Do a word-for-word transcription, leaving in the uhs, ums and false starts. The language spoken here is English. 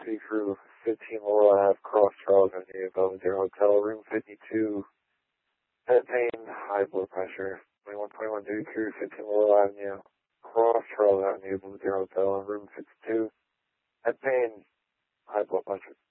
City Crew, fifteen Laurel Ave, Cross Charles Avenue, Belvedere Hotel, room fifty-two. Head pain, high blood pressure. twenty-one twenty-one Duty Crew, fifteen Laurel Avenue, Cross Charles Avenue, Belvedere Hotel, room fifty-two. Head pain, high blood pressure.